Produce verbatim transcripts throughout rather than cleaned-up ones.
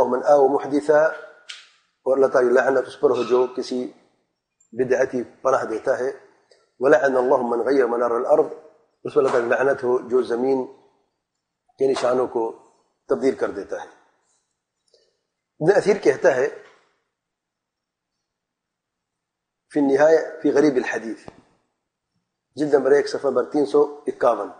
من آو محدثا، اور اللہ تعالی لعنت اس پر ہو جو کسی بدعتی پناہ دیتا ہے. ولعن اللہ من غیر منار الارض، اس پر اللہ تعالی لعنت ہو جو زمین کے نشانوں کو تبدیل کر دیتا ہے. ابن اثیر کہتا ہے فی النہایہ فی غریب الحدیث، جلد نمبر ایک صفحہ نمبر تین سو اکاون،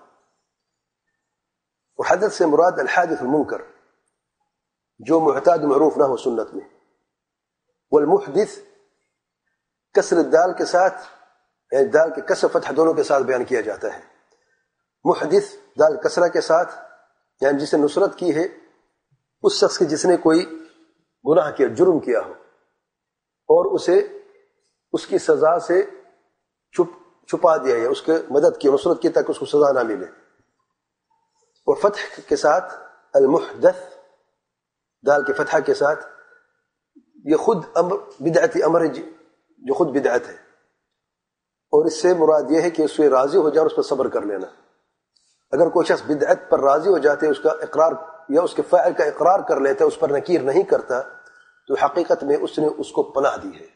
اور حدث سے مراد الحادث المنکر، جو معتاد معروف نہ ہو سنت میں. والمحدث کسر الدال کے ساتھ، یعنی دال کے کسر فتح دونوں کے ساتھ بیان کیا جاتا ہے. محدث دال کسرہ کے ساتھ، یعنی جس نے نصرت کی ہے اس شخص کی جس نے کوئی گناہ کیا، جرم کیا ہو، اور اسے اس کی سزا سے چھپ چھپا دیا ہے، اس کے مدد کی، نصرت کی تاکہ اس کو سزا نہ ملے. اور فتح کے ساتھ المحدث دال کے فتحہ کے ساتھ، یہ خود امر بدعتی امر ہے جو خود بدعت ہے، اور اس سے مراد یہ ہے کہ اس سے راضی ہو جائے اور اس پر صبر کر لینا. اگر کوئی شخص بدعت پر راضی ہو جاتے، اس کا اقرار یا اس کے فاعل کا اقرار کر لیتا ہے، اس پر نکیر نہیں کرتا، تو حقیقت میں اس نے اس کو پناہ دی ہے.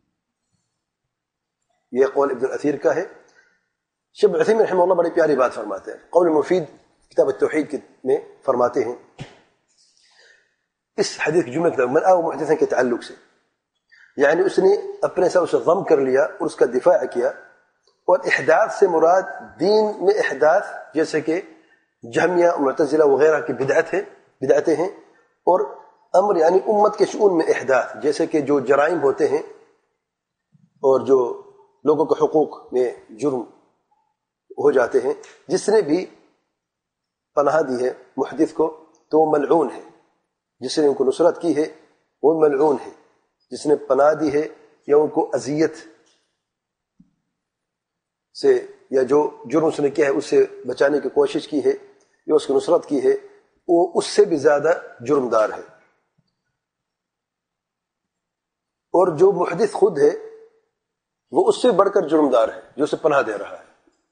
یہ قول ابن الاثیر کا ہے. شیخ ابن عثیمین رحمہ اللہ بڑی پیاری بات فرماتے ہیں. قول مفید کتاب التوحید میں فرماتے ہیں اس حدیث کی جملے من آو محدثا کے تعلق سے، یعنی اس نے اپنے ساتھ اسے ضم کر لیا اور اس کا دفاع کیا. اور احداث سے مراد دین میں احداث، جیسے کہ جہمیہ، معتزلہ وغیرہ کی بدعت ہے بدعتیں ہیں. اور امر یعنی امت کے شؤون میں احداث، جیسے کہ جو جرائم ہوتے ہیں اور جو لوگوں کے حقوق میں جرم ہو جاتے ہیں. جس نے بھی پناہ دی ہے محدث کو تو وہ ملعون ہے، جس نے ان کو نصرت کی ہے وہ ملعون ہے. جس نے پناہ دی ہے یا ان کو اذیت سے یا جو جرم اس نے کیا ہے اس سے بچانے کی کوشش کی ہے یا اس کی نصرت کی ہے، وہ اس سے بھی زیادہ جرمدار ہے. اور جو محدث خود ہے وہ اس سے بڑھ کر جرمدار ہے جو اسے پناہ دے رہا ہے.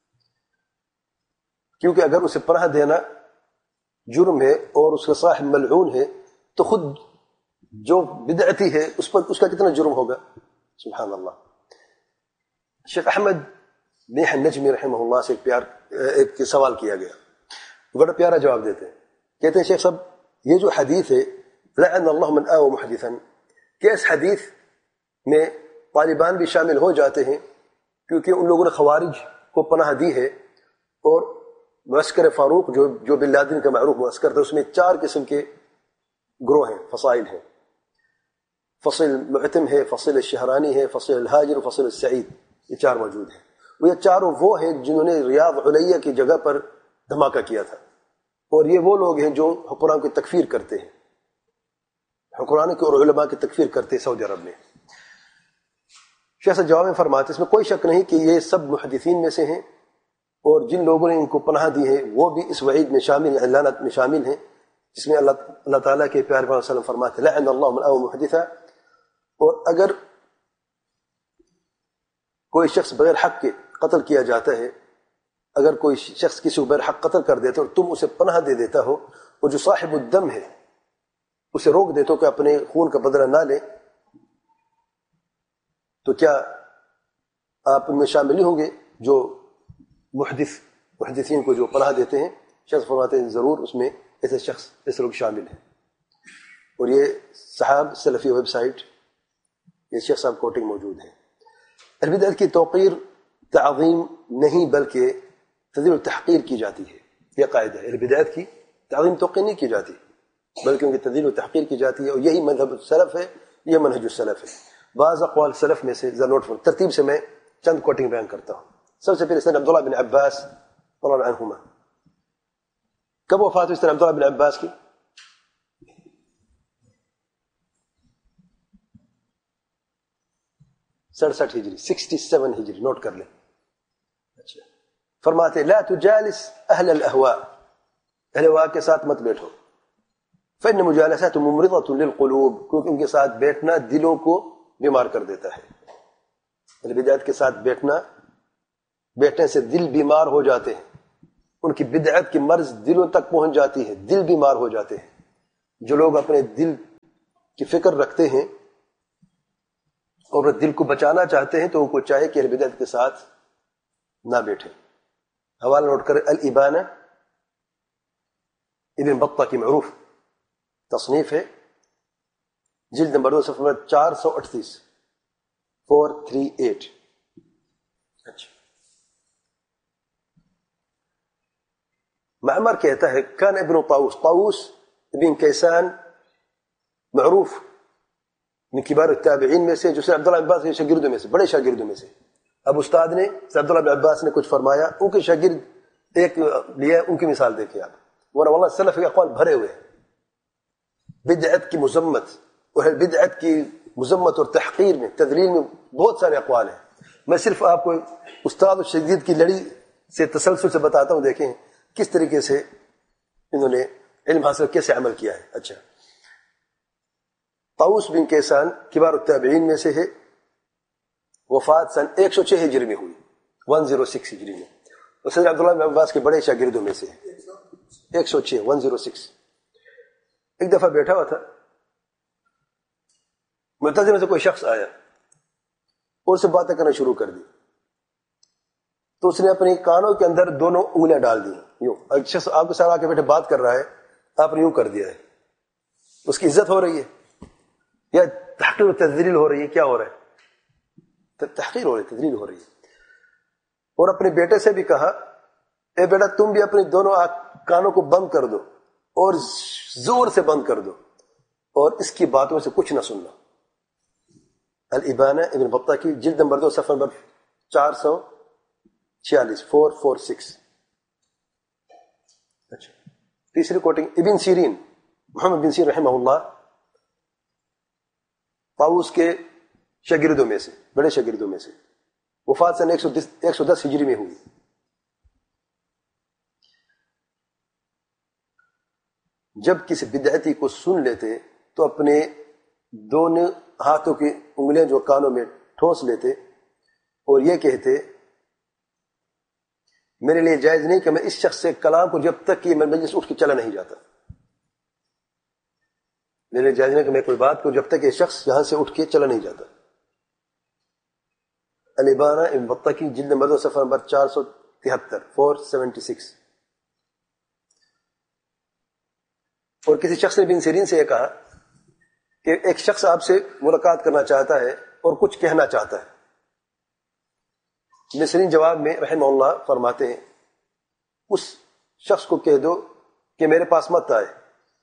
کیونکہ اگر اسے پناہ دینا جرم ہے اور اس کا صاحب ملعون ہے تو خود جو بدعتی ہے اس پر اس کا کتنا جرم ہوگا. سبحان اللہ. شیخ احمد نیح النجمی رحمہ اللہ سے ایک پیار ایک سوال کیا گیا، بڑا پیارا جواب دیتے ہیں. کہتے ہیں شیخ صاحب یہ جو حدیث ہے لعن اللہ من آو محدثا، کہ اس حدیث میں طالبان بھی شامل ہو جاتے ہیں کیونکہ ان لوگوں نے خوارج کو پناہ دی ہے. اور معسکر فاروق جو جو بن لادن کا معروف معسکر تھا، اس میں چار قسم کے گروہ ہیں، فصائل ہیں. فصل معتم ہے، فصل الشہرانی ہے، فصل الحاجر اور فصل السعید. یہ چار موجود ہیں. وہ یہ چاروں وہ ہیں جنہوں نے ریاض علیہ کی جگہ پر دھماکہ کیا تھا. اور یہ وہ لوگ ہیں جو حکمران کی تکفیر کرتے ہیں، حکمران کے اور علماء کی تکفیر کرتے ہیں سعودی عرب میں. شیخ صاحب جواب میں فرماتے اس میں کوئی شک نہیں کہ یہ سب محدثین میں سے ہیں، اور جن لوگوں نے ان کو پناہ دی ہے وہ بھی اس وعید میں شامل ہیں، لعنت میں شامل ہیں، جس میں اللہ اللہ تعالیٰ کے پیارے پیغمبر صلی اللہ علیہ وسلم فرماتے لعن اللہ من آو محدثا. اور اگر کوئی شخص بغیر حق کے قتل کیا جاتا ہے، اگر کوئی شخص کسی کو بغیر حق قتل کر دیتا اور تم اسے پناہ دے دیتا ہو، اور جو صاحب الدم ہے اسے روک دیتا ہو کہ اپنے خون کا بدلہ نہ لے، تو کیا آپ ان میں شامل نہیں ہوں گے جو محدث محدثین کو جو پناہ دیتے ہیں؟ شخص فرماتے ہیں ضرور اس میں ایسے شخص ایسے لوگ شامل ہیں. اور یہ صحاب سلفی ویب سائٹ یہ شیخ صاحب کوٹنگ موجود ہے. البدعت کی توقیر تعظیم نہیں بلکہ تذلیل و تحقیر کی جاتی ہے. یہ قاعدہ ہے، البدعت کی تعظیم توقیر نہیں کی جاتی بلکہ ان کی تذلیل و تحقیر کی جاتی ہے. اور یہی مذہب السلف ہے، یہ منہج السلف ہے. بعض اقوال سلف میں سے نوٹ فر ترتیب سے میں چند کوٹنگ بیان کرتا ہوں. سب سے پہلے سن عبداللہ بن عباس رضی اللہ عنہما. کب وفات ہوئی سن عبداللہ بن عباس کی؟ سڑسٹھ ہجری، سکسٹی سیون ہجری، نوٹ کر لیں. اچھا فرماتے لا تجالس اہل الاہواء، اہل اہواء کے ساتھ مت بیٹھو. فإن مجالسات ممرضة للقلوب، کیونکہ ان کے ساتھ بیٹھنا دلوں کو بیمار کر دیتا ہے. البدعت کے ساتھ بیٹھنا بیٹھنے سے دل بیمار ہو جاتے ہیں، ان کی بدعت کی مرض دلوں تک پہنچ جاتی ہے، دل بیمار ہو جاتے ہیں. جو لوگ اپنے دل کی فکر رکھتے ہیں اور دل کو بچانا چاہتے ہیں تو ان کو چاہے کہ اہل بدعت کے ساتھ نہ بیٹھے. حوالہ نوٹ کر الابانہ ابن بطہ کی معروف تصنیف ہے, جلد نمبر دو صفحہ نمبر چار سو اٹھتیس فور تھری ایٹ. اچھا, معمر کہتا ہے کان ابن طاووس, طاووس ابن کیسان معروف من کبار التابعین میں سے, جو سے عبداللہ بن عباس کے شاگردوں میں سے, بڑے شاگردوں میں سے. اب استاد نے عبداللہ بن عباس نے کچھ فرمایا, ان کے شاگرد ایک لیا, ان کی مثال دیکھیں آپ. ورنہ واللہ سلف کے اقوال بھرے ہوئے ہیں بدعت کی مذمت, اور بدعت کی مذمت اور تحقیر میں, تذلیل میں بہت سارے اقوال ہیں. میں صرف آپ کو استاد اور شاگرد کی لڑی سے تسلسل سے بتاتا ہوں, دیکھیں کس طریقے سے انہوں نے علم حاصل کیسے عمل کیا ہے. اچھا, طاووس بن کیسان کبار التابعین میں سے ہے, وفات سن ایک سو چھ ہجری میں ہوئی, ون زیرو سکس ہجری میں. اور سید عبداللہ بن عباس کے بڑے شاگردوں میں سے ہے, ایک سو چھ ون زیرو سکس. ایک دفعہ بیٹھا ہوا تھا, معتزلہ میں سے کوئی شخص آیا اور اس سے باتیں کرنا شروع کر دی, تو اس نے اپنی کانوں کے اندر دونوں انگلیاں ڈال دی یوں. ایک شخص آپ کے ساتھ آ کے بیٹھے بات کر رہا ہے, آپ نے یوں کر دیا ہے, اس کی عزت ہو رہی ہے یا تحقیر و تذلیل ہو رہی ہے؟ کیا ہو رہا ہے؟ تحقیر ہو رہی ہے, تذلیل ہو رہی ہے. اور اپنے بیٹے سے بھی کہا, اے بیٹا تم بھی اپنے دونوں کانوں کو بند کر دو اور زور سے بند کر دو, اور اس کی باتوں سے کچھ نہ سننا. الابانہ ابن بطہ کی جلد نمبر دو صفحہ نمبر چار سو چھیالیس فور فور سکس. اچھا, تیسری کوٹنگ ابن سیرین, محمد بن سیرین رحمہ اللہ, طاووس کے شاگردوں میں سے, بڑے شاگردوں میں سے, وفات سن ایک سو دس ہجری میں ہوئی. جب کسی بدعتی کو سن لیتے تو اپنے دونوں ہاتھوں کی انگلیاں جو کانوں میں ٹھونس لیتے اور یہ کہتے میرے لیے جائز نہیں کہ میں اس شخص سے کلام کو جب تک کہ میں مجلس اٹھ کے چلا نہیں جاتا, میرے لیے جائز نہیں کہ میں کوئی بات کو جب تک یہ شخص یہاں سے اٹھ کے چلا نہیں جاتا. الابانہ ابن بطہ کی جلد نمبر دو صفحہ نمبر چار سو تہتر فور سیونٹی سکس. اور کسی شخص نے بن سیرین سے یہ کہا کہ ایک شخص آپ سے ملاقات کرنا چاہتا ہے اور کچھ کہنا چاہتا ہے. بن سیرین جواب میں رحمہ اللہ فرماتے ہیں اس شخص کو کہہ دو کہ میرے پاس مت آئے,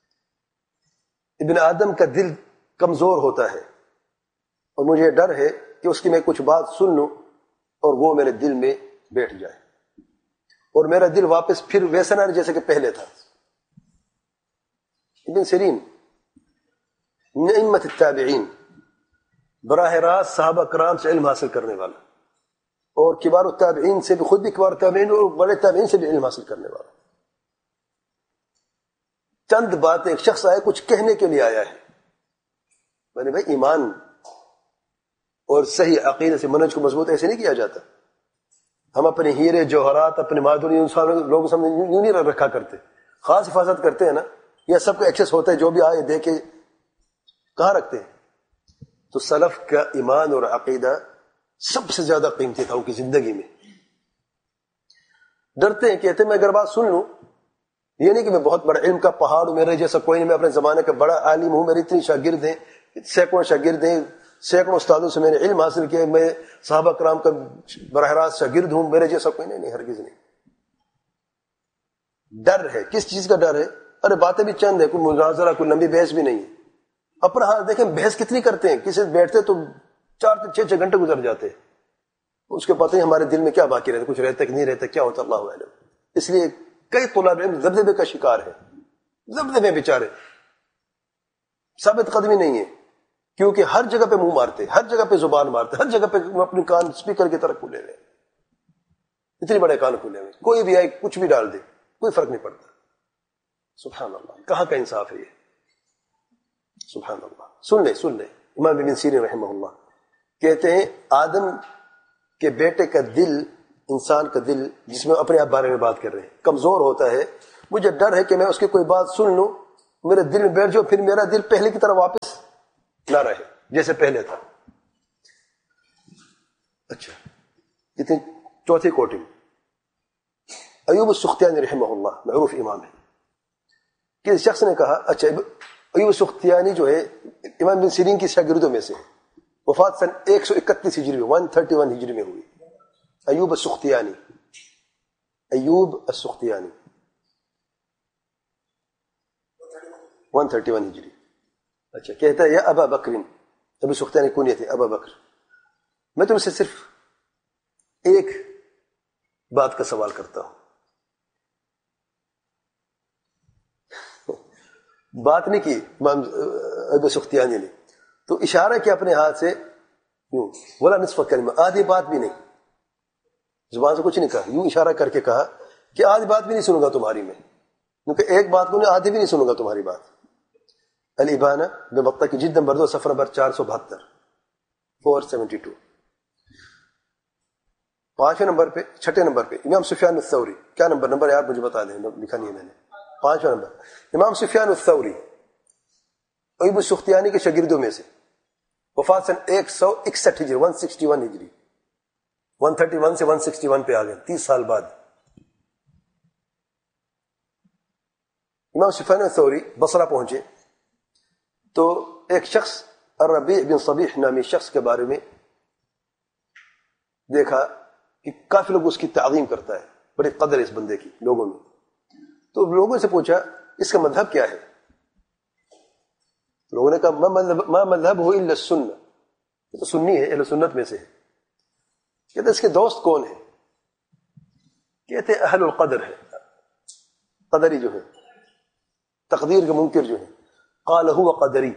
ابن آدم کا دل کمزور ہوتا ہے اور مجھے ڈر ہے کہ اس کی میں کچھ بات سن لوں اور وہ میرے دل میں بیٹھ جائے اور میرا دل واپس پھر ویسا نہ جیسے کہ پہلے تھا. ابن سیرین من ائمۃ التابعین, براہ راست صحابہ کرام سے علم حاصل کرنے والا, اور کبار التابعین سے بھی, خود بھی کبار التابعین اور بڑے تابعین سے بھی علم حاصل کرنے والا. چند باتیں, ایک شخص آیا کچھ کہنے کے لیے آیا ہے, میں نے بھائی ایمان اور صحیح عقیدے سے منہج کو مضبوط ایسے نہیں کیا جاتا. ہم اپنے ہیرے جوہرات اپنے معدنی لوگوں سامنے یوں نہیں رکھا کرتے, خاص حفاظت کرتے ہیں نا, یا سب کو ایکسس ہوتا ہے جو بھی آئے دیکھے, کہاں رکھتے ہیں؟ تو سلف کا ایمان اور عقیدہ سب سے زیادہ قیمتی تھا ان کی زندگی میں. ڈرتے ہیں, کہتے ہیں میں اگر بات سن لوں, یہ نہیں کہ میں بہت بڑا علم کا پہاڑ ہوں, میرے جیسا کوئی نہیں, میں اپنے زمانے کا بڑا عالم ہوں, میرے اتنی شاگرد ہیں, سینکڑوں شاگرد ہیں, سینکڑوں استادوں سے میں نے علم حاصل کیا, میں صحابہ کرام کا براہ راست شاگرد ہوں, میرے جیسا کوئی نہیں. نہیں, ہرگز نہیں. ڈر ہے, کس چیز کا ڈر ہے؟ ارے باتیں بھی چند ہے, کوئی مناظرہ کوئی لمبی بحث بھی نہیں ہے. اپنا حال دیکھیں, بحث کتنی کرتے ہیں, کسی سے بیٹھتے تو چار چھ چھ گھنٹے گزر جاتے, اس کے پتہ ہی ہمارے دل میں کیا باقی رہتا, کچھ رہتا کہ نہیں رہتا, کیا ہوتا اللہ اعلم. اس لیے کئی طلاب علم ذبذبے کا شکار ہے, ذبذبے بیچارے, ثابت قدمی نہیں ہے, کیونکہ ہر جگہ پہ منہ مارتے, ہر جگہ پہ زبان مارتے, ہر جگہ پہ اپنے کان اسپیکر کی طرح کھلے ہوئے, اتنے بڑے کان کھلے ہوئے, کوئی بھی آئے کچھ بھی ڈال دے, کوئی فرق نہیں پڑتا. سبحان اللہ, کہاں کا انصاف ہے یہ, سبحان اللہ. سن لے سن لے امام ابن سیرین رحمہ اللہ کہتے ہیں آدم کے بیٹے کا دل, انسان کا دل جس میں اپنے آپ بارے میں بات کر رہے ہیں, کمزور ہوتا ہے. مجھے ڈر ہے کہ میں اس کی کوئی بات سن لوں, میرے دل میں بیٹھ جاؤ, پھر میرا دل پہلے کی طرح واپس اشارہ ہے جیسے پہلے تھا. اچھا اتنی چوتھی کوٹنگ. ایوب السختیانی رحمہ اللہ معروف امام ہے. کسی شخص نے کہا اچھا ایوب السختیانی جو ہے امام بن سیرین کی شاگردوں میں سے ہے. وفات سن ایک سو اکتیس ہجری میں ایک سو اکتیس ہجری میں ہوئی. ایوب السختیانی ایوب السختیانی ایک سو اکتیس ہجری. اچھا کہتا ہے یا ابا بکر، ابو سختیانی کنیت ہے ابا بکر، میں تم سے صرف ایک بات کا سوال کرتا ہوں. بات نہیں کی ابو سختیانی نے، تو اشارہ کیا اپنے ہاتھ سے یوں، ولا نصف کلمہ، آدھی بات بھی نہیں، زبان سے کچھ نہیں کہا، یوں اشارہ کر کے کہا کہ آدھی بات بھی نہیں سنوں گا تمہاری میں، کیونکہ ایک بات کو نہیں آدھی بھی نہیں سنوں گا تمہاری بات. الابانہ ابن بطہ کی جلد نمبر دو صفحہ نمبر چار سو بہتر فور سیونٹی ٹو. پانچویں نمبر پہ چھٹے نمبر پہ امام سفیان الثوری. کیا نمبر نمبر ہے آپ مجھے بتا دیں، لکھا نہیں ہے میں نے. پانچواں نمبر امام سفیان الثوری ایوب السختیانی کے شاگردوں میں سے، وفات سن ایک سو اکسٹھ ہجری ایک سو اکسٹھ ہجری، ایک سو اکتیس سے ایک سو اکسٹھ پہ آ گئے تیس سال بعد. امام سفیان الثوری بصرہ پہنچے تو ایک شخص الربیع بن صبیح نامی شخص کے بارے میں دیکھا کہ کافی لوگ اس کی تعظیم کرتا ہے، بڑی قدر اس بندے کی لوگوں میں. تو لوگوں سے پوچھا اس کا مذہب کیا ہے؟ لوگوں نے کہا ما مذہب ہو الا السنہ، یہ تو سنی ہے، اہل سنت میں سے ہے. کہتے اس کے دوست کون ہیں؟ کہتے اہل القدر ہے، قدری جو ہے، تقدیر کے منکر جو ہے. قال هو قدری،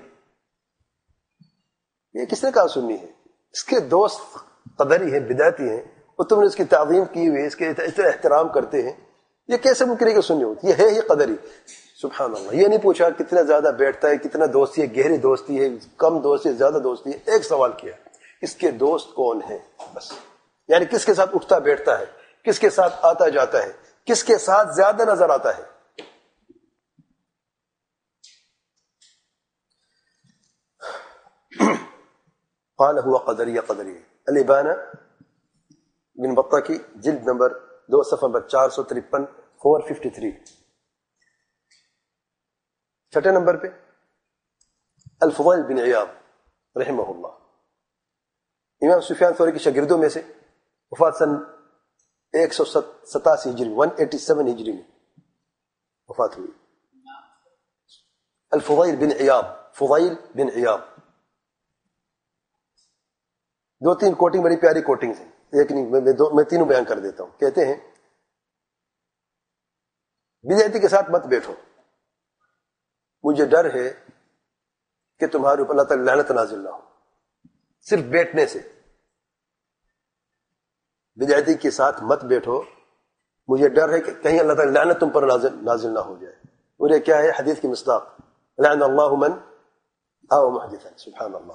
یہ کس نے کہا سنی ہے؟ اس کے دوست قدری ہیں، بدعتی ہیں، اور تم نے اس کی تعظیم کی ہوئی، اس کے اتنا احترام کرتے ہیں، یہ کیسے ممکن ہے کہ سنی ہوتی؟ یہ ہے ہی قدری. سبحان اللہ. یہ نہیں پوچھا کتنا زیادہ بیٹھتا ہے، کتنا دوستی ہے، گہری دوستی ہے، کم دوستی ہے، زیادہ دوستی ہے. ایک سوال کیا اس کے دوست کون ہیں، بس. یعنی کس کے ساتھ اٹھتا بیٹھتا ہے، کس کے ساتھ آتا جاتا ہے، کس کے ساتھ زیادہ نظر آتا ہے. قال هو قدری قدری. الابانہ بن بطہ کی جلد نمبر دو صفحہ نمبر چار سو ترپن فور ففٹی تھری. چھٹے نمبر پہ الفضیل بن عیاض رحمہ اللہ، امام سفیان ثوری کے شاگردوں میں سے، وفات سن ایک سو ستاسی ہجری ایک سو اٹھاسی ہجری میں وفات ہوئی. الفضیل بن عیاض، فضیل بن عیاض. دو تین کوٹنگ بڑی پیاری کوٹنگ ہیں، ایک نہیں میں دو میں تینوں بیان کر دیتا ہوں. کہتے ہیں بدعتی کے ساتھ مت بیٹھو، مجھے ڈر ہے کہ تمہارے اوپر اللہ تعالی لعنت نازل نہ ہو صرف بیٹھنے سے. بدعتی کے ساتھ مت بیٹھو، مجھے ڈر ہے کہ کہیں اللہ تعالی لعنت تم پر نازل نازل نہ ہو جائے. اور یہ کیا ہے؟ حدیث کی مصداق، لعن اللہ من آو محدثا. سبحان اللہ.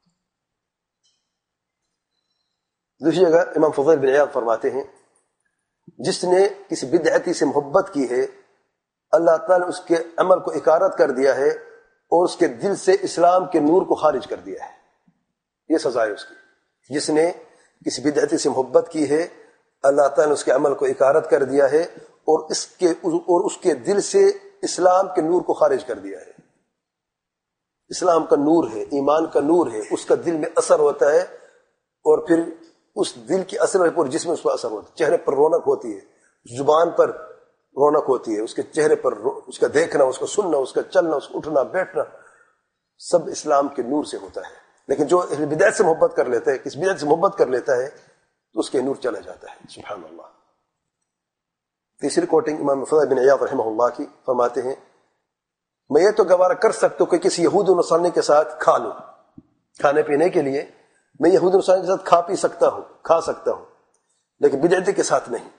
دوسری جگہ امام فضیل بن عیاض فرماتے ہیں جس نے کسی بدعتی سے محبت کی ہے، اللہ تعالیٰ نے اس کے عمل کو اکارت کر دیا ہے اور اس کے دل سے اسلام کے نور کو خارج کر دیا ہے. یہ سزا ہے اس کی. جس نے کسی بدعتی سے محبت کی ہے، اللہ تعالیٰ نے اس کے عمل کو اکارت کر دیا ہے اور اس کے اور اس کے دل سے اسلام کے نور کو خارج کر دیا ہے. اسلام کا نور ہے، ایمان کا نور ہے، اس کا دل میں اثر ہوتا ہے اور پھر اس دل کی اثر پر جسم میں اس پر اثر ہوتا ہے. چہرے پر رونق ہوتی ہے، زبان پر رونق ہوتی ہے، اس کے چہرے پر اس کا دیکھنا، اس کو سننا، اس کا چلنا، اس کو اٹھنا بیٹھنا سب اسلام کے نور سے ہوتا ہے. لیکن جو بدعت سے محبت کر لیتا ہے، کس بدعت سے محبت کر لیتا ہے تو اس کے نور چلا جاتا ہے. سبحان اللہ. تیسری کوٹنگ امام فضیل بن عیاض رحمہ اللہ کی فرماتے ہیں میں یہ تو گوارا کر سکتا ہوں کہ کسی یہود و نصرانی کے ساتھ کھا لوں، کھانے پینے کے لیے میں یہود و نصرانی کے ساتھ کھا پی سکتا ہوں، کھا سکتا ہوں، لیکن بدعتی کے ساتھ نہیں.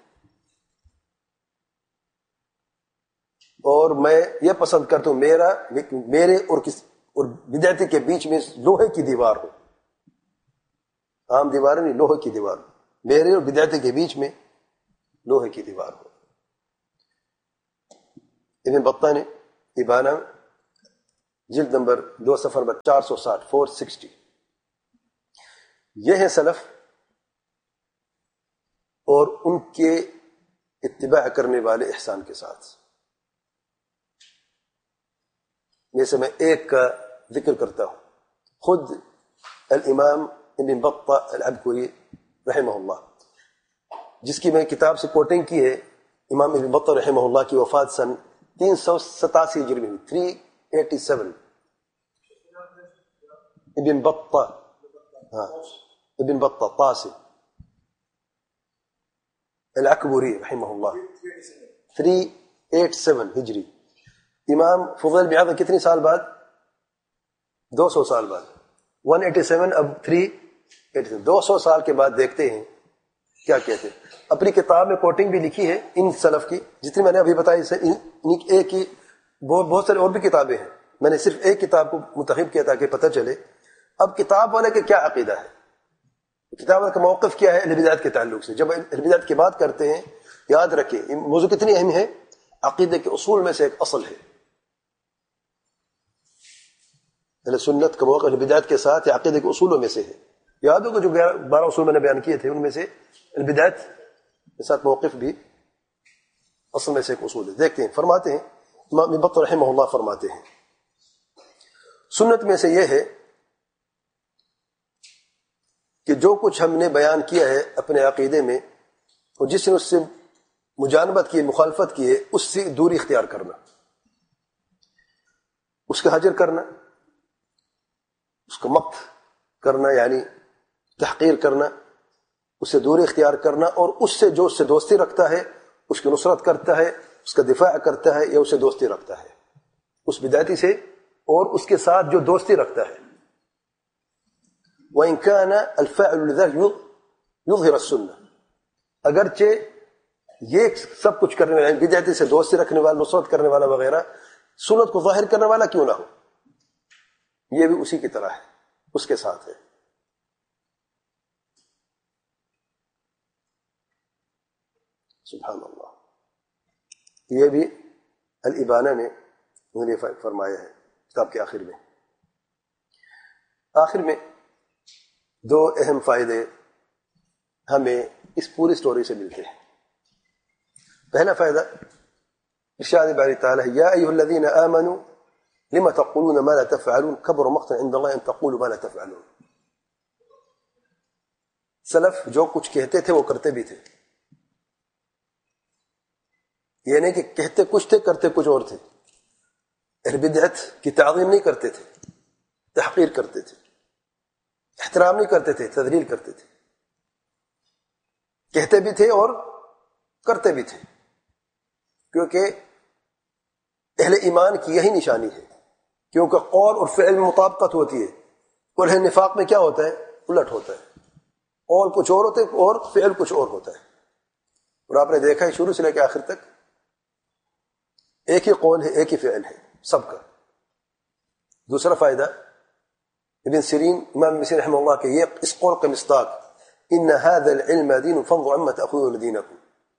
اور میں یہ پسند کرتا ہوں میرا میرے اور کس اور بدعتی کے بیچ میں لوہے کی دیوار ہو. عام دیوار نہیں، لوہے کی دیوار ہو. میرے اور بدعتی کے بیچ میں لوہے کی دیوار ہو. ابن بطہ نے ابانہ جلد نمبر دو صفحہ نمبر چار سو ساٹھ فور سکسٹی. یہ ہیں سلف اور ان کے اتباع کرنے والے احسان کے ساتھ. میں سے میں ایک کا ذکر کرتا ہوں. خود الامام ابن بطہ العبکری رحمہ اللہ، جس کی میں کتاب سے کوٹنگ کی ہے، امام ابن بطہ رحمہ اللہ کی وفات سن تین سو ستاسی ہجری میں ہوئی، تھری ایٹی سیون. ابن بطہ، ہاں ابن بطہ طاسی العکبری رحمہ اللہ، تھری ایٹ سیون ہجری. امام فضیل بن عیاض کتنی سال بعد؟ دو سو سال بعد. ون ایٹی سیون اب تھری ایٹی سیون، دو سو سال کے بعد دیکھتے ہیں کیا کہتے ہیں. اپنی کتاب میں کوٹنگ بھی لکھی ہے ان سلف کی، جتنی میں نے ابھی بتائی سے ایک ہی بہت بہت سارے اور بھی کتابیں ہیں. میں نے صرف ایک کتاب کو منتخب کیا تاکہ پتہ چلے اب کتاب والے کا کیا عقیدہ ہے، کتاب والے کا موقف کیا ہے اہل بدعت کے تعلق سے. جب اہل بدعت کی بات کرتے ہیں یاد رکھیں یہ موضوع کتنی اہم ہے، عقیدے کے اصول میں سے ایک اصل ہے. اہل سنت کا موقف اہل بدعت کے ساتھ یہ عقیدے کے اصولوں میں سے ہے. یاد ہوگا جو بارہ اصول میں نے بیان کیے تھے ان میں سے اہل بدعت کے ساتھ موقف بھی اصل میں سے ایک اصول ہے. دیکھتے ہیں، فرماتے ہیں امام ابن بطہ رحمہ اللہ فرماتے ہیں سنت میں سے یہ ہے کہ جو کچھ ہم نے بیان کیا ہے اپنے عقیدے میں اور جس نے اس سے مجانبت کی، مخالفت کی ہے، اس سے دوری اختیار کرنا، اس کا حجر کرنا، اس کا مقت کرنا یعنی تحقیر کرنا، اس سے دوری اختیار کرنا، اور اس سے جو اس سے دوستی رکھتا ہے اس کی نصرت کرتا ہے، اس کا دفاع کرتا ہے یا اس سے دوستی رکھتا ہے، اس بدعتی سے اور اس کے ساتھ جو دوستی رکھتا ہے. وَإِنْ كَانَ الْفَاعِلُ لِذَلِكَ يُظْهِرَ السُّنَّةَ، اگرچہ یہ سب کچھ کرنے والا بدعتی سے دوستی رکھنے والا، نصرت کرنے والا وغیرہ سنت کو ظاہر کرنے والا کیوں نہ ہو، یہ بھی اسی کی طرح ہے، اس کے ساتھ ہے. سبحان اللہ. یہ بھی الابانہ نے انہوں نے فرمایا ہے کتاب کے آخر میں. آخر میں دو اہم فائدے ہمیں اس پوری سٹوری سے ملتے ہیں. پہلا فائدہ ارشاد باری تعالی یا ایھا الذین آمنوا لم تقولون ما لا تفعلون کبر مقتا عند اللہ ان تقولوا ما لا تفعلون. سلف جو کچھ کہتے تھے وہ کرتے بھی تھے، یہ نہیں کہ کہتے کچھ تھے کرتے کچھ اور تھے. اہل بدعت کی تعظیم نہیں کرتے تھے، تحقیر کرتے تھے، احترام نہیں کرتے تھے، تذلیل کرتے تھے. کہتے بھی تھے اور کرتے بھی تھے، کیونکہ اہل ایمان کی یہی نشانی ہے، کیونکہ قول اور فعل میں مطابقت ہوتی ہے. اور اہل نفاق میں کیا ہوتا ہے؟ الٹ ہوتا ہے، قول کچھ اور ہوتے ہے اور فعل کچھ اور ہوتا ہے. اور آپ نے دیکھا ہے شروع سے لے کے آخر تک ایک ہی قول ہے، ایک ہی فعل ہے سب کا. دوسرا فائدہ ابن سیرین امام ابن سیرین رحمہ اللہ کے یہ اس قول کا مصداق ان هذا العلم دین فانظروا عما تاخذون دینکم،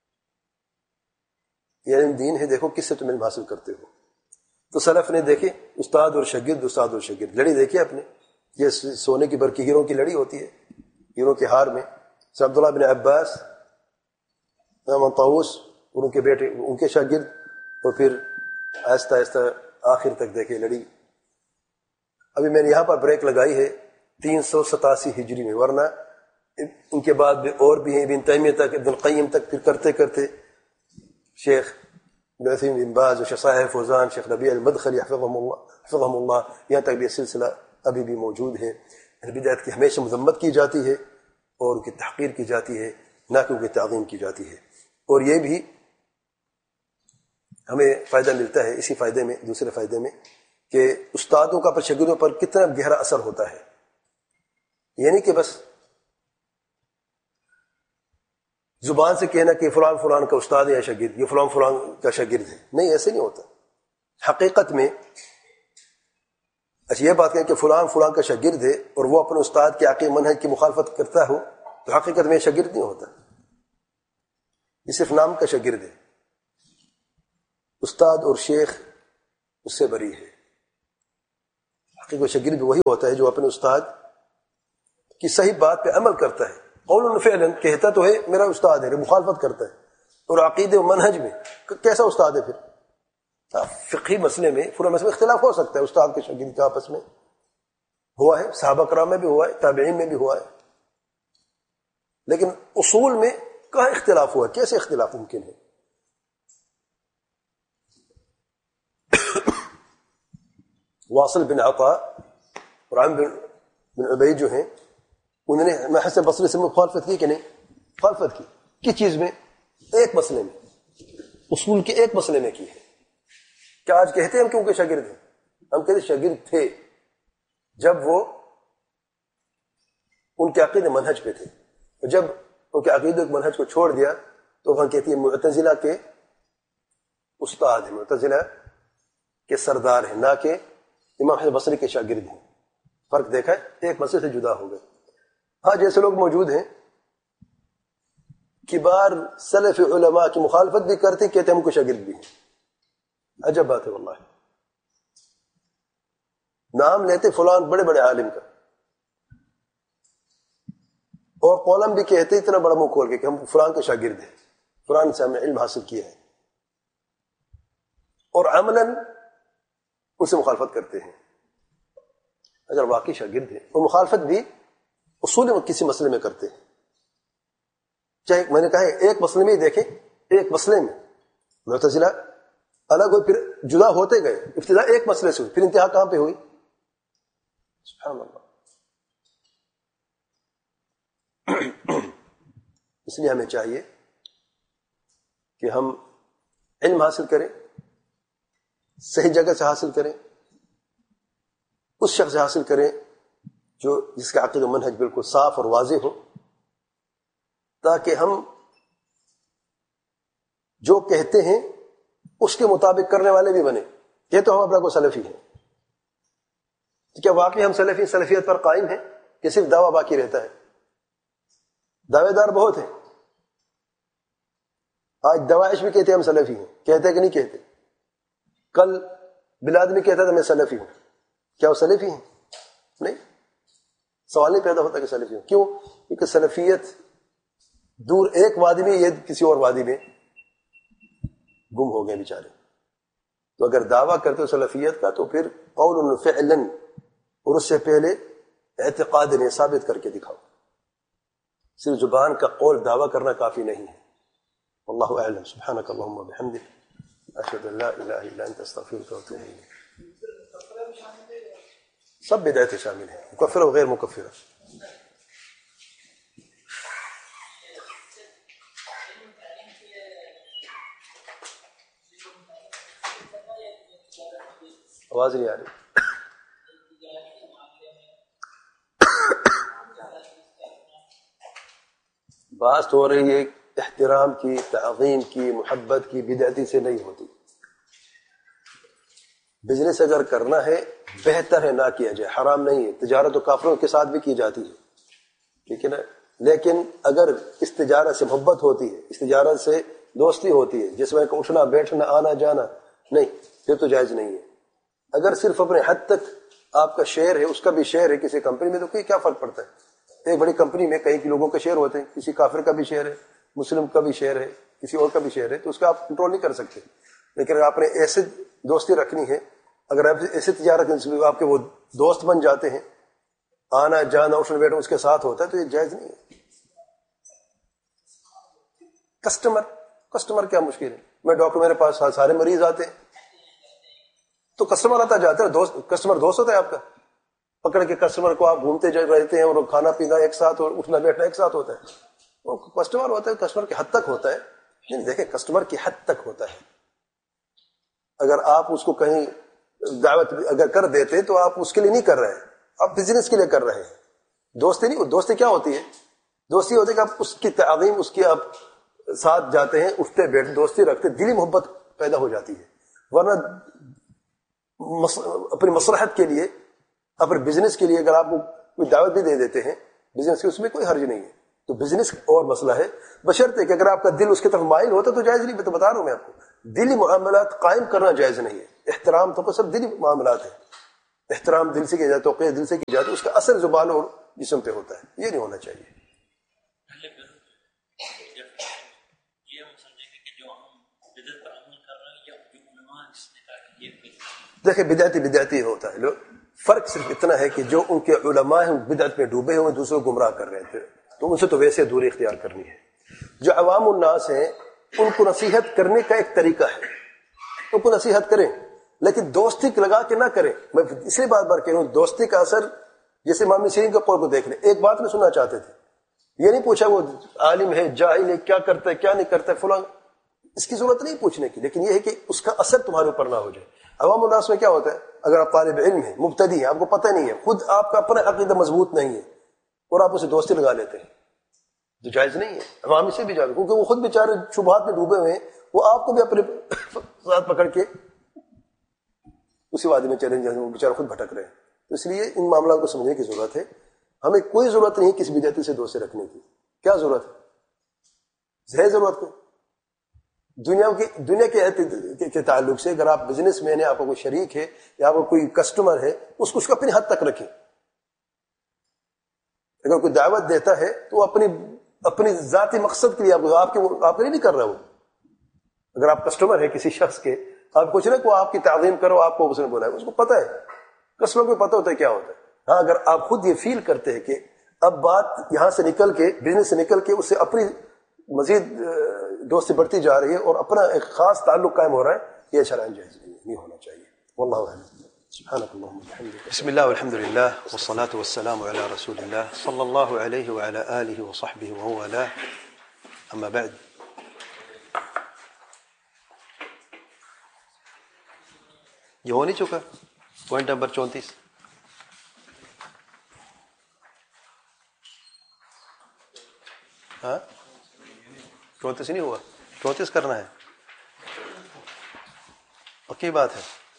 یہ علم دین ہے، دیکھو کس سے تم علم حاصل کرتے ہو. تو سلف نے دیکھے استاد اور شاگرد، استاد اور شاگرد لڑی دیکھی آپ نے، یہ سونے کی برکی ہیروں کی لڑی ہوتی ہے، ہیروں کے ہار میں. سے عبداللہ بن عباس، امام طاووس اور ان کے بیٹے ان کے شاگرد، اور پھر آہستہ آہستہ آخر تک دیکھے لڑی. ابھی میں نے یہاں پر بریک لگائی ہے تین سو ستاسی ہجری میں، ورنہ ان کے بعد بھی اور بھی ہیں، ابن تیمیہ تک، ابن القیم تک، پھر کرتے کرتے شیخ ابن عثیمین بن باز اور شیخ صالح فوزان، شیخ ربیع المدخلی حفظهم اللہ حفظهم اللہ، یہاں تک بھی یہ سلسلہ ابھی بھی موجود ہے. بدعت کی ہمیشہ مذمت کی جاتی ہے اور ان کی تحقیر کی جاتی ہے، نہ کہ ان کی تعظیم کی جاتی ہے. اور یہ بھی ہمیں فائدہ ملتا ہے اسی فائدے میں، دوسرے فائدے میں، کہ استادوں کا پر شاگردوں پر کتنا گہرا اثر ہوتا ہے. یعنی کہ بس زبان سے کہنا کہ فلان فلان کا استاد ہے یا شاگرد، یہ فلان فلان کا شاگرد ہے، نہیں، ایسے نہیں ہوتا. حقیقت میں اچھا یہ بات کہیں کہ فلان فلان کا شاگرد ہے اور وہ اپنے استاد کے عقیدہ منہج کی مخالفت کرتا ہو، تو حقیقت میں شاگرد نہیں ہوتا، یہ صرف نام کا شاگرد ہے. استاد اور شیخ اس سے بری ہے. حقیقی شاگرد وہی ہوتا ہے جو اپنے استاد کی صحیح بات پہ عمل کرتا ہے، قول و فعلا کہتا تو ہے میرا استاد ہے، مخالفت کرتا ہے، اور عقیدے و منہج میں کیسا استاد ہے پھر؟ فقہی مسئلے میں فروع مسئلے میں اختلاف ہو سکتا ہے استاد کے شاگرد کے آپس میں، ہوا ہے صحابہ کرام میں بھی ہوا ہے، تابعین میں بھی ہوا ہے، لیکن اصول میں کہاں اختلاف ہوا؟ کیسے اختلاف ممکن ہے؟ واصل بن عطا اور عامر بن عبید جو ہیں انہوں نے حسن بصری سے مخالفت کی کہ نہیں؟ مخالفت کی کس چیز میں؟ ایک مسئلے میں، اصول کے ایک مسئلے میں کی ہے۔ کیا آج کہتے ہیں ہم کیونکہ شاگرد ہیں؟ ہم کہتے شاگرد تھے جب وہ ان کے عقیدے منہج پہ تھے، اور جب ان کے عقیدے منہج کو چھوڑ دیا تو ہم کہتے ہیں معتزلہ کے استاد ہیں، معتزلہ کے سردار ہیں، نہ کہ امام حسن بصری کے شاگرد ہیں۔ فرق دیکھا ہے، ایک مسئلے سے جدا ہو گئے۔ ہاں جیسے لوگ موجود ہیں کبار سلف علماء کی مخالفت بھی کرتے، کہتے ہم کو شاگرد بھی ہیں، عجب بات ہے واللہ، نام لیتے فلان بڑے بڑے عالم کا، اور قولم بھی کہتے اتنا بڑا منہ کھول کے کہ ہم فلان کے شاگرد ہیں، فلان سے ہم نے علم حاصل کیا ہے، اور عملاً ان سے مخالفت کرتے ہیں۔ اگر واقعی شاگرد ہیں اور مخالفت بھی اصول میں کسی مسئلے میں کرتے ہیں، چاہے میں نے کہا ہے ایک مسئلے میں ہی دیکھیں، ایک مسئلے میں معتزلہ الگ ہوئی، پھر جدا ہوتے گئے، ابتدا ایک مسئلے سے ہوئی، پھر انتہا کہاں پہ ہوئی؟ سبحان اللہ۔ اس لیے ہمیں چاہیے کہ ہم علم حاصل کریں، صحیح جگہ سے حاصل کریں، اس شخص سے حاصل کریں جو جس کا عقیدہ و منہج بالکل صاف اور واضح ہو، تاکہ ہم جو کہتے ہیں اس کے مطابق کرنے والے بھی بنے۔ یہ تو ہم اپنا کو سلفی ہیں، تو کیا واقعی ہم سلفی سلفیت پر قائم ہیں کہ صرف دعویٰ باقی رہتا ہے؟ دعوے دار بہت ہیں، آج دوائش بھی کہتے ہیں ہم سلفی ہیں، کہتے کہ نہیں کہتے؟ کل بلاد میں کہتا تھا میں سلفی ہوں، کیا وہ سلفی ہیں؟ نہیں، سوال نہیں پیدا ہوتا کہ سلفی ہوں، کیوں؟ کیونکہ سلفیت دور ایک وادی میں، یہ کسی اور وادی میں گم ہو گئے بیچارے۔ تو اگر دعویٰ کرتے ہو سلفیت کا تو پھر قول فعلا، اور اس سے پہلے اعتقاد نے ثابت کر کے دکھاؤ، صرف زبان کا قول دعویٰ کرنا کافی نہیں ہے۔ واللہ اعلم، سبحانک اللہم وبحمدک، اشہد ان لا الہ الا انت، استغفرک واتوب الیک۔ سب بدعتیں شامل ہیں، مکفرہ و غیر مکفرہ۔ آواز نہیں آ رہی۔ بات ہو رہی ہے احترام کی، تعظیم کی، محبت کی، بدعتی سے نہیں ہوتی۔ بزنس اگر کرنا ہے بہتر ہے نہ کیا جائے، حرام نہیں ہے، تجارت و کافروں کے ساتھ بھی کی جاتی ہے، ٹھیک ہے نا، لیکن اگر اس تجارت سے محبت ہوتی ہے، اس تجارت سے دوستی ہوتی ہے، جس میں اٹھنا بیٹھنا آنا جانا نہیں، پھر تو جائز نہیں ہے۔ اگر صرف اپنے حد تک آپ کا شیئر ہے، اس کا بھی شیئر ہے کسی کمپنی میں، تو کوئی کیا فرق پڑتا ہے؟ ایک بڑی کمپنی میں کئی لوگوں کے شیئر ہوتے ہیں، کسی کافر کا بھی شیئر ہے، مسلم کا بھی شیئر ہے، کسی اور کا بھی شیئر ہے، تو اس کا آپ کنٹرول نہیں کر سکتے۔ لیکن اگر آپ نے ایسے دوستی رکھنی ہے، اگر آپ ایسے تجارت آپ کے وہ دوست بن جاتے ہیں، آنا جانا اٹھنا بیٹھنا اس کے ساتھ ہوتا ہے، تو یہ جائز نہیں ہے۔ کسٹمر کسٹمر کیا مشکل ہے؟ میں ڈاکٹر، میرے پاس سارے مریض آتے ہیں، تو کسٹمر آتا جاتا ہے، دوست کسٹمر دوست ہوتا ہے آپ کا، پکڑ کے کسٹمر کو آپ گھومتے رہتے ہیں، اور کھانا پینا ایک ساتھ اور اٹھنا بیٹھنا ایک ساتھ ہوتا ہے، وہ کسٹمر ہوتا ہے، کسٹمر کی حد تک ہوتا ہے۔ نہیں، دیکھیں کسٹمر کی حد تک ہوتا ہے، اگر آپ اس کو کہیں دعوت اگر کر دیتے تو آپ اس کے لیے نہیں کر رہے ہیں، آپ بزنس کے لیے کر رہے ہیں، دوستی نہیں۔ دوستی کیا ہوتی ہے؟ دوستی ہوتی ہے کہ آپ اس کی تعظیم، اس کی آپ ساتھ جاتے ہیں، اٹھتے بیٹھتے دوستی رکھتے، دلی محبت پیدا ہو جاتی ہے۔ ورنہ اپنی مصلحت کے لیے، اپنے بزنس کے لیے اگر آپ کو کوئی دعوت بھی دے دیتے ہیں بزنس کی، اس میں کوئی حرج نہیں ہے۔ تو بزنس اور مسئلہ ہے، بشرطے کہ اگر آپ کا دل اس کی طرف مائل ہوتا تو جائز نہیں۔ میں تو بتا رہا ہوں میں آپ کو، دلی معاملات قائم کرنا جائز نہیں ہے۔ احترام تو سب دلی معاملات ہیں، احترام دل سے کیا جاتا ہے، توقیر دل سے کی جاتی ہے، اس کا اثر زبان اور جسم پہ ہوتا ہے. یہ نہیں ہونا چاہیے. دیکھیں بدعتی بدعتی ہوتا ہے. فرق صرف اتنا ہے کہ جو ان کے علماء ہیں بدعت میں ڈوبے ہوئے دوسروں کو گمراہ کر رہے تھے، تو ان سے تو ویسے دوری اختیار کرنی ہے. جو عوام الناس ہیں ان کو نصیحت کرنے کا ایک طریقہ ہے، ان کو نصیحت کریں لیکن دوستی لگا کے نہ کریں. میں اس لیے بار بار کہہ رہا ہوں دوستی کا اثر جیسے امام سیرین کے قول کو دیکھ لیں. ایک بات نہیں سننا چاہتے تھے، یہ نہیں پوچھا وہ عالم ہے جاہل ہے کیا کرتا ہے کیا نہیں کرتا ہے فلاں، اس کی ضرورت نہیں پوچھنے کی، لیکن یہ ہے کہ اس کا اثر تمہارے اوپر نہ ہو جائے. عوام الناس میں کیا ہوتا ہے، اگر آپ طالب علم ہیں مبتدی ہیں، آپ کو پتہ نہیں ہے، خود آپ کا اپنا عقیدہ مضبوط نہیں ہے اور آپ اسے دوستی لگا لیتے ہیں، جو جائز نہیں ہے. عوامی سے بھی جائز، کیونکہ وہ خود بیچارے شبہات میں ڈوبے ہوئے ہیں، وہ آپ کو بھی اپنے ساتھ پکڑ کے اسی وادی میں چلیں جائیں، وہ بیچارے خود بھٹک رہے ہیں. تو اس لیے ان معاملات کو سمجھنے کی ضرورت ہے. ہمیں کوئی ضرورت نہیں کسی بدعتی سے دوستی رکھنے کی. کیا ضرورت ہے؟ ہے ضرورت کو دنیا کی دنیا کے کے تعلق سے اگر آپ بزنس مین ہیں، آپ کا کوئی شریک ہے یا آپ کا کوئی کسٹمر ہے، اس کو اس کو اپنی حد تک رکھیں. اگر کوئی دعوت دیتا ہے تو وہ اپنی اپنی ذاتی مقصد کے لیے آپ آپ کے آپ کے لیے نہیں کر رہا. وہ اگر آپ کسٹمر ہے کسی شخص کے، آپ کچھ نہ کو آپ کی تعظیم کرو، آپ کو اس نے بولا ہے، اس کو پتہ ہے، کسٹمر کو پتہ ہوتا ہے کیا ہوتا ہے. ہاں اگر آپ خود یہ فیل کرتے ہیں کہ اب بات یہاں سے نکل کے بزنس سے نکل کے اس سے اپنی مزید دوستی بڑھتی جا رہی ہے اور اپنا ایک خاص تعلق قائم ہو رہا ہے، یہ شرعاً جائز نہیں ہونا چاہیے. واللہ اعلم. سبحانك اللهم وبحمدك. بسم الله والحمد لله والصلاة والسلام على رسول الله صلى الله عليه وعلى آله وصحبه وهو والاه. أما بعد، یہ ہو نہیں چکا پوائنٹ نمبر چونتیس. ہاں چونتیس نہیں ہوا، چونتیس کرنا ہے. پکی بات ہے،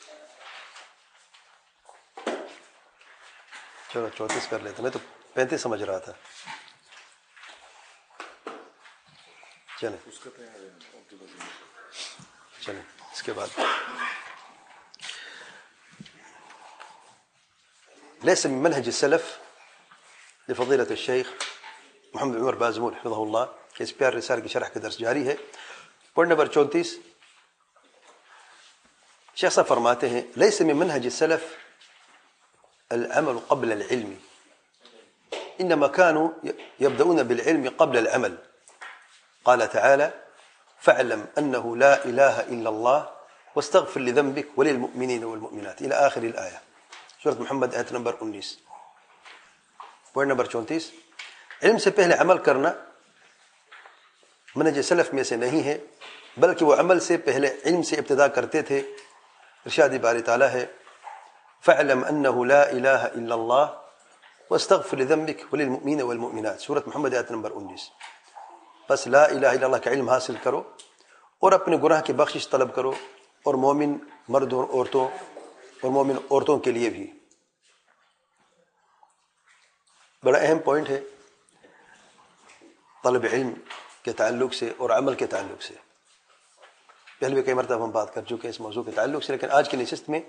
چلو چونتیس کر لیتے. میں تو پینتیس سمجھ رہا تھا. چلیں چلیں اس کے بعد ليس من منهج السلف لفضيلة الشيخ محمد عمر بازمول حفظه الله کہ اس پیار رسالہ کی شرح کا درس جاری ہے. پوائنٹ نمبر چونتیس، شیخ صاحب فرماتے ہیں ليس من منهج السلف العمل قبل العلم، إنما كانوا يبدأون بالعلم قبل العمل. قال تعالى فاعلم أنه لا إله إلا الله واستغفر لذنبك وللمؤمنين والمؤمنات إلى آخر الآية. سورة محمد آیت نمبر انیس. پوائنٹ نمبر چونتیس، علم سے پہلے عمل کرنا منہج سلف میں سے نہیں ہے، بلکہ وہ عمل سے پہلے علم سے ابتدا کرتے تھے. ارشاد باری تعالیٰ ہے فاعلم انه لا الہ الا اللہ واستغفر لذنبك وللمؤمنین والمؤمنات. سورۃ محمد آیت نمبر انیس. بس لا الہ الا اللہ کا علم حاصل کرو اور اپنے گناہ کی بخشش طلب کرو، اور مومن مردوں اور عورتوں اور مومن عورتوں کے لیے بھی. بڑا اہم پوائنٹ ہے طلب علم کے تعلق سے اور عمل کے تعلق سے. پہلے بھی کئی مرتبہ ہم بات کر چکے اس موضوع کے تعلق سے، لیکن آج کی نشست میں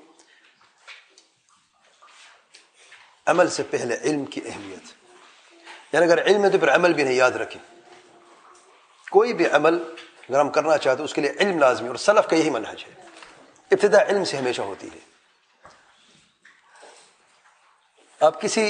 عمل سے پہلے علم کی اہمیت. یعنی اگر علم ہے تو پھر عمل بھی نہیں. یاد رکھیں کوئی بھی عمل اگر ہم کرنا چاہتے ہیں اس کے لیے علم لازمی، اور سلف کا یہی منہج ہے، ابتدا علم سے ہمیشہ ہوتی ہے. آپ کسی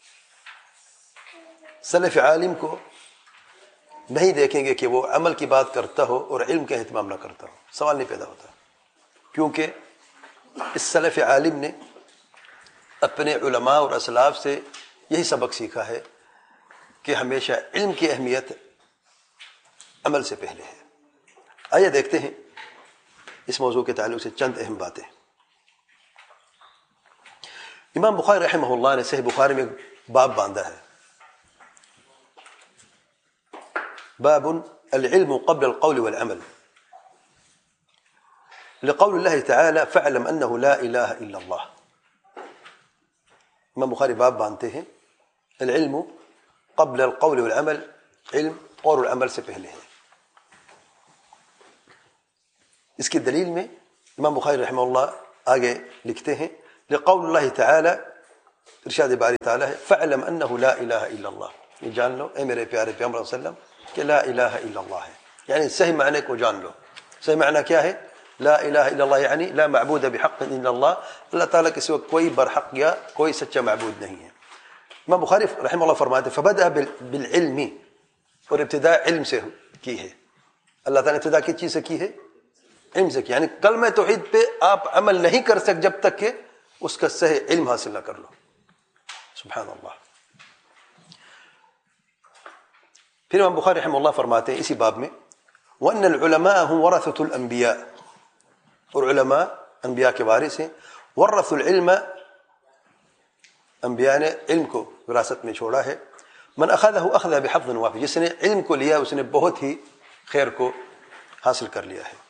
سلف عالم کو نہیں دیکھیں گے کہ وہ عمل کی بات کرتا ہو اور علم کا اہتمام نہ کرتا ہو. سوال نہیں پیدا ہوتا، کیونکہ اس سلف عالم نے اپنے علماء اور اسلاف سے یہی سبق سیکھا ہے کہ ہمیشہ علم کی اہمیت عمل سے پہلے ہے. آئیے دیکھتے ہیں اس موضوع کے تعلق سے چند اہم باتیں. امام بخاری رحمہ اللہ نے صحیح بخاری میں باب باندھا ہے، باب العلم قبل القول والعمل، لقول الله تعالى فاعلم انه لا اله الا الله. امام بخاری باب باندھتے ہیں العلم قبل القول والعمل، علم اور العمل سے پہلے ہے. اس کی دلیل میں امام بخاری رحمہ اللہ آگے لکھتے ہیں لقول اللہ تعالی ارشاد باری تعالی ہے فاعلم انہ لا الہ الا اللہ، یہ جان لو اے میرے پیارے پیغمبر صلی اللہ علیہ وسلم کہ لا الہ الا اللہ ہے، یعنی صحیح معنی کو جان لو. صحیح معنی کیا ہے؟ لا الہ الا اللہ یعنی لا معبود بحق الا اللہ، اللہ تعالیٰ کے سوا کوئی برحق یا کوئی سچا معبود نہیں ہے. امام بخاری رحمہ اللہ فرماتے فبدأ بالعلم، اور ابتداء علم سے کی ہے. اللہ تعالیٰ نے ابتدا کس چیز سے کی ہے؟ علم سے کی. یعنی کلمہ توحید پہ آپ عمل نہیں کر سکتے جب تک کہ اس کا صحیح علم حاصل نہ کر لو. سبحان اللہ. پھر امام بخاری رحمہ اللہ فرماتے ہیں اسی باب میں وَأَنَّ الْعُلَمَاءَ هُمْ وَرَثَةُ الْأَنْبِيَاءِ، اور علماء انبیاء کے وارث ہیں. وَرَثُوا الْعِلْمَ، انبیاء نے علم کو وراثت میں چھوڑا ہے. من اخذه اخذ بحظ وافر، جس نے علم کو لیا اس نے بہت ہی خیر کو حاصل کر لیا ہے.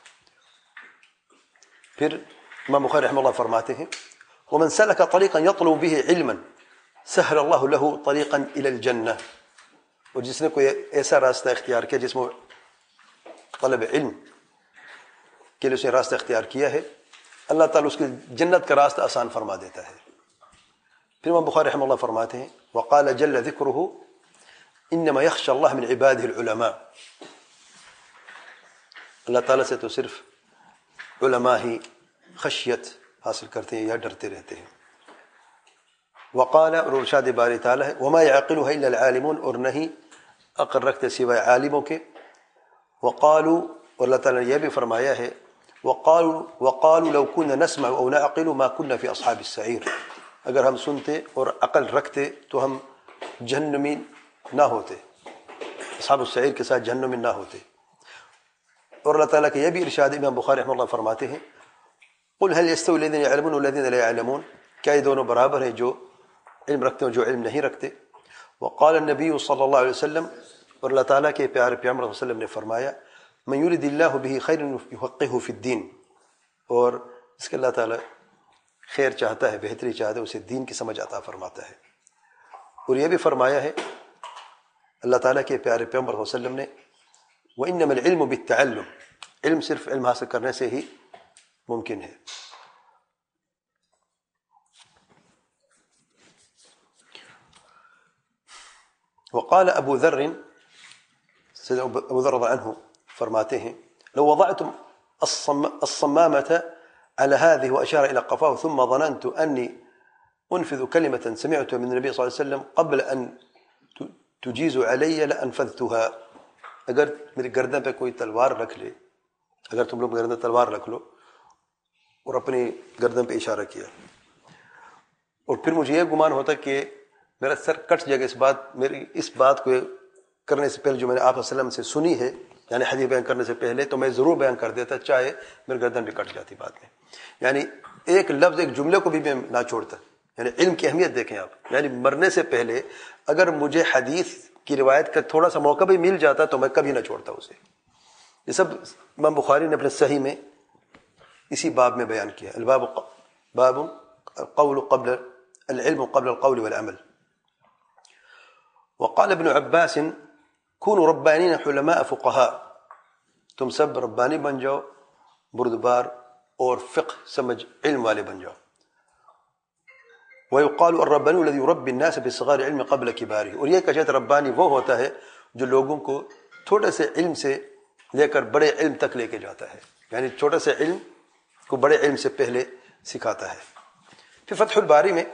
پھر امام بخاری رحمہ اللہ فرماتے ہیں ومن سلك طريقا يطلب به علما سهل الله له طريقا الى الجنه، اور جس نے کوئی ایسا راستہ اختیار کیا جس میں طلب علم کے لیے اس نے راستہ اختیار کیا ہے، اللہ تعالیٰ اس کی جنت کا راستہ آسان فرما دیتا ہے. پھر امام بخاری رحمہ اللہ فرماتے ہیں وقال جل ذکرہ انما يخشى اللہ من عباده العلماء، اللہ تعالیٰ سے تو صرف علماء ہی خشیت حاصل کرتے ہیں یا ڈرتے رہتے ہیں. وقال، اور ارشاد باری تعالیٰ ہے وما يعقلها الا العالمون، اور نہیں عقل رکھتے سوائے عالموں کے. وقالوا، اور اللہ تعالیٰ نے یہ بھی فرمایا ہے وقالوا وقالوا لو كنا نسمع او نعقل ما كنا في اصحاب السعير، اگر ہم سنتے اور عقل رکھتے تو ہم جہنمی نہ ہوتے، اصحاب السعیر کے ساتھ جہنمی نہ ہوتے. اور اللہ تعالیٰ کے یہ بھی ارشاد امام بخاری رحمہ اللہ فرماتے ہیں قل هل يستوي الذين يعلمون والذين لا يعلمون، کیا یہ دونوں برابر ہیں جو علم رکھتے ہیں جو علم نہیں رکھتے. وقال النبی صلی اللہ علیہ وسلم، اور اللہ تعالیٰ کے پیارے پیغمبر صلی اللہ علیہ وسلم نے فرمایا من یرد اللہ به خیر یفقهه فی الدین، اور اس کے اللہ تعالیٰ خیر چاہتا ہے، بہتری چاہتا ہے، اسے دین کی سمجھ عطا فرماتا ہے. اور یہ بھی فرمایا ہے اللہ تعالیٰ کے پیارے پیغمبر صلی اللہ علیہ وسلم نے وَإِنَّمَا الْعِلْمُ بِالتَّعَلُّمِ، علم صرف علم حاصل کرنے سے ہی ممکن ہے. وقال ابو ذر، سيدنا ابو ذر رضي عنه فرماتے ہیں لو وضعتم الصمامة على هذه وأشار إلى قفاه ثم ظننت أني أنفذ كلمة سمعتها من النبي صلى الله عليه وسلم قبل أن تجيز علي لأنفذتها. اگر میری گردن پہ کوئی تلوار رکھ لے، اگر تم لوگ گردن تلوار رکھ لو اور اپنی گردن پہ اشارہ کیا اور پھر مجھے یہ گمان ہوتا کہ میرا سر کٹ جائے گا اس بات میری اس بات کو کرنے سے پہلے جو میں نے آپ صلی اللہ علیہ وسلم سے سنی ہے، یعنی حدیث بیان کرنے سے پہلے، تو میں ضرور بیان کر دیتا چاہے میری گردن بھی کٹ جاتی بعد میں. یعنی ایک لفظ ایک جملے کو بھی میں نہ چھوڑتا. یعنی علم کی اہمیت دیکھیں آپ، یعنی مرنے سے پہلے اگر مجھے حدیث کی روایت کا تھوڑا سا موقع بھی مل جاتا تو میں کبھی نہ چھوڑتا اسے. یہ سب امام بخاری نے اپنے صحیح میں اسی باب میں بیان کیا. الباب باب القول قبل العلم قبل القول والعمل. وقال ابن عباس كونوا ربانین حلماء فقہاء، تم سب ربانی بن جاؤ، بردبار اور فقہ سمجھ علم والے بن جاؤ. ويقال الربانی الذي يربي الناس بصغار علم قبل كباره، اور یہ کہا جاتا ہے ربانی وہ ہوتا ہے جو لوگوں کو چھوٹے سے علم سے لے کر بڑے علم تک لے کے جاتا ہے، یعنی چھوٹے سے علم کو بڑے علم سے پہلے سکھاتا ہے. پھر فتح الباری میں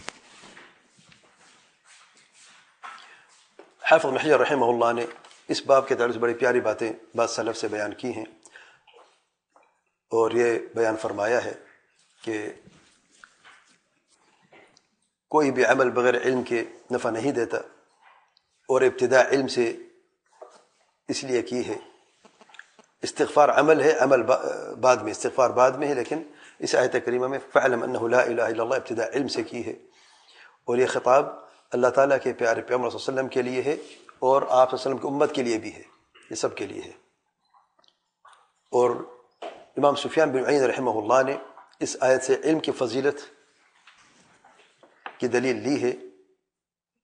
حافظ بن حجر رحمہ اللہ نے اس باب کے تعلق سے بڑی پیاری باتیں بعض سلف سے بیان کی ہیں، اور یہ بیان فرمایا ہے کہ کوئی بھی عمل بغیر علم کے نفع نہیں دیتا، اور ابتداء علم سے اس لیے کی ہے. استغفار عمل ہے، عمل بعد میں، استغفار بعد میں ہے، لیکن اس آیت کریمہ میں فَاعْلَمْ أَنَّهُ لَا إِلَهَ إِلَّا اللَّهُ ابتداء علم سے کی ہے. اور یہ خطاب اللہ تعالیٰ کے پیارے پیغمبر صلی اللہ علیہ وسلم کے لیے ہے، اور آپ صلی اللہ علیہ وسلم کی امت کے لیے بھی ہے، یہ سب کے لیے ہے. اور امام سفیان بن عیینہ رحمہ اللہ نے اس آیت سے علم کی فضیلت کی دلیل لی ہے